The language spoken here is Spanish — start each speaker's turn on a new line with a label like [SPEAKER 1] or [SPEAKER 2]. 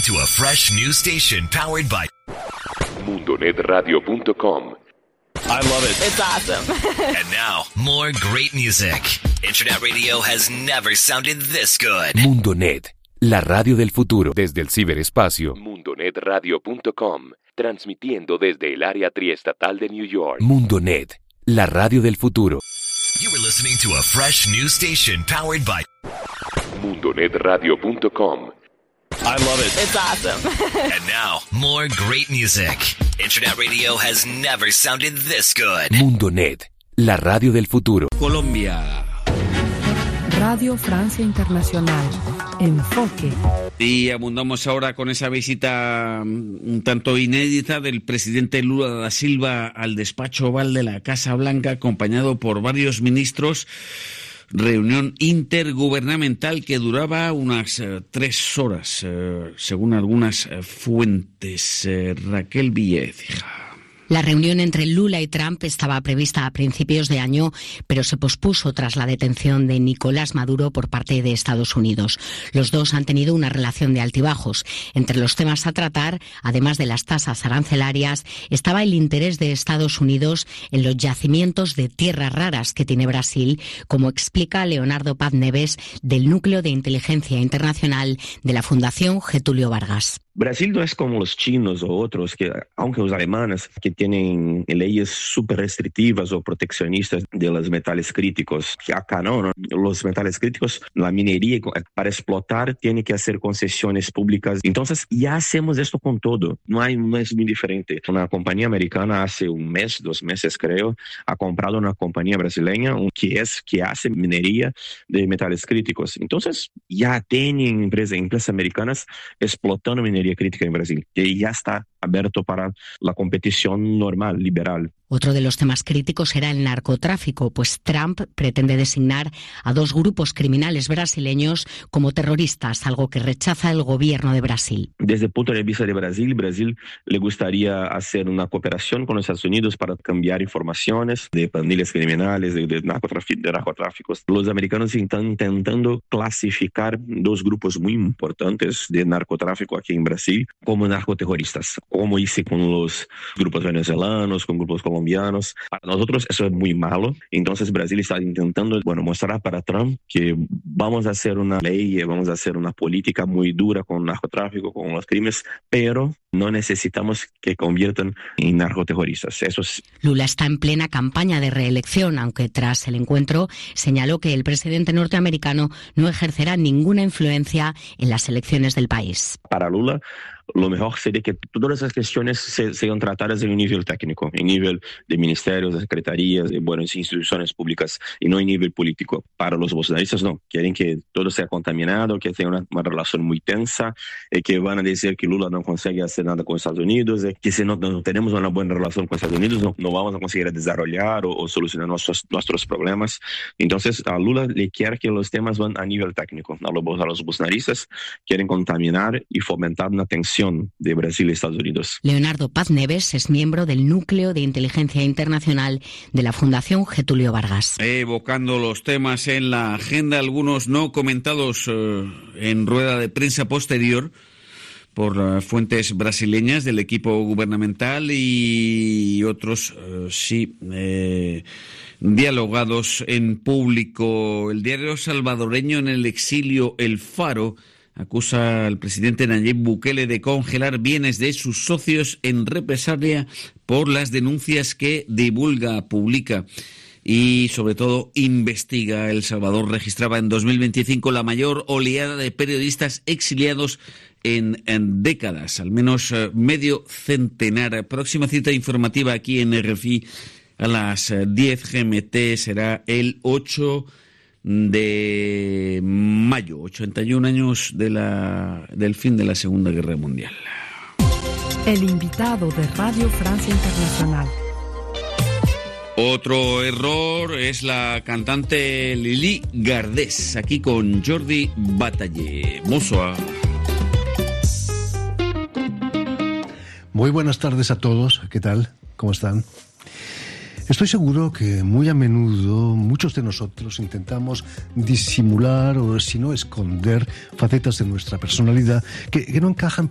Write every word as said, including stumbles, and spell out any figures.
[SPEAKER 1] to a fresh new station powered by
[SPEAKER 2] mundo net radio punto com.
[SPEAKER 3] I love it.
[SPEAKER 4] It's awesome.
[SPEAKER 1] And now, more great music. Internet radio has never sounded this good.
[SPEAKER 5] MundoNet, la radio del futuro desde el ciberespacio.
[SPEAKER 2] mundo net radio punto com, transmitiendo desde el área triestatal de New York.
[SPEAKER 5] MundoNet, la radio del futuro.
[SPEAKER 1] You were listening to a fresh new station powered by
[SPEAKER 2] mundo net radio punto com.
[SPEAKER 3] I love it.
[SPEAKER 4] It's awesome.
[SPEAKER 1] And now, more great music. Internet radio has never sounded this good.
[SPEAKER 5] MundoNet, la radio del futuro.
[SPEAKER 6] Colombia.
[SPEAKER 7] Radio Francia Internacional. Enfoque.
[SPEAKER 6] Y abundamos ahora con esa visita un tanto inédita del presidente Lula da Silva al despacho oval de la Casa Blanca, acompañado por varios ministros. Reunión intergubernamental que duraba unas eh, tres horas, eh, según algunas eh, fuentes. Eh, Raquel Villecija.
[SPEAKER 8] La reunión entre Lula y Trump estaba prevista a principios de año, pero se pospuso tras la detención de Nicolás Maduro por parte de Estados Unidos. Los dos han tenido una relación de altibajos. Entre los temas a tratar, además de las tasas arancelarias, estaba el interés de Estados Unidos en los yacimientos de tierras raras que tiene Brasil, como explica Leonardo Paz Neves, del Núcleo de Inteligencia Internacional de la Fundación Getúlio Vargas.
[SPEAKER 9] Brasil no es como los chinos o otros, que aunque los alemanes, que tienen leyes súper restrictivas o proteccionistas de los metales críticos, que acá no, no, los metales críticos, la minería para explotar tiene que hacer concesiones públicas. Entonces ya hacemos esto con todo, no, hay, no es muy diferente. Una compañía americana hace un mes, dos meses creo, ha comprado una compañía brasileña que, es, que hace minería de metales críticos. Entonces ya tienen empresas, empresas americanas explotando minería crítica en Brasil, que ya está abierto para la competición normal, liberal.
[SPEAKER 8] Otro de los temas críticos era el narcotráfico, pues Trump pretende designar a dos grupos criminales brasileños como terroristas, algo que rechaza el gobierno de Brasil.
[SPEAKER 9] Desde el punto de vista de Brasil, Brasil le gustaría hacer una cooperación con los Estados Unidos para cambiar informaciones de pandillas criminales, de, de, narcotráfico, de narcotráficos. Los americanos están intentando clasificar dos grupos muy importantes de narcotráfico aquí en Brasil como narcoterroristas, como hice con los grupos venezolanos, con grupos colombianos. Para nosotros eso es muy malo. Entonces Brasil está intentando, bueno, mostrar para Trump que vamos a hacer una ley, vamos a hacer una política muy dura con el narcotráfico, con los crímenes, pero no necesitamos que conviertan en narcoterroristas. Eso es...
[SPEAKER 8] Lula está en plena campaña de reelección, aunque tras el encuentro señaló que el presidente norteamericano no ejercerá ninguna influencia en las elecciones del país.
[SPEAKER 9] Para Lula, lo mejor sería que todas esas cuestiones se, sean tratadas en un nivel técnico, en nivel de ministerios, de secretarías, de buenas instituciones públicas, y no en nivel político. Para los bolsonaristas no, quieren que todo sea contaminado, que tenga una, una relación muy tensa, eh, que van a decir que Lula no consigue hacer nada con Estados Unidos, eh, que si no, no tenemos una buena relación con Estados Unidos no, no vamos a conseguir desarrollar o, o solucionar nuestros, nuestros problemas. Entonces a Lula le quiere que los temas van a nivel técnico. A los, a los bolsonaristas quieren contaminar y fomentar una tensión de Brasil y Estados Unidos.
[SPEAKER 8] Leonardo Paz Neves es miembro del Núcleo de Inteligencia Internacional de la Fundación Getúlio Vargas.
[SPEAKER 6] Evocando los temas en la agenda, algunos no comentados eh, en rueda de prensa posterior por uh, fuentes brasileñas del equipo gubernamental y otros uh, sí eh, dialogados en público. El diario salvadoreño en el exilio El Faro acusa al presidente Nayib Bukele de congelar bienes de sus socios en represalia por las denuncias que divulga, publica y sobre todo investiga. El Salvador registraba en dos mil veinticinco la mayor oleada de periodistas exiliados en, en décadas, al menos eh, medio centenar. Próxima cita informativa aquí en R F I a las diez G M T será el ocho de mayo, ochenta y un años de la, del fin de la Segunda Guerra Mundial.
[SPEAKER 7] El invitado de Radio Francia Internacional.
[SPEAKER 6] Otro error es la cantante Lili Gardés, aquí con Jordi Batalle. Bonsoir.
[SPEAKER 10] Muy buenas tardes a todos. ¿Qué tal? ¿Cómo están? Estoy seguro que muy a menudo muchos de nosotros intentamos disimular o, si no, esconder facetas de nuestra personalidad que, que no encajan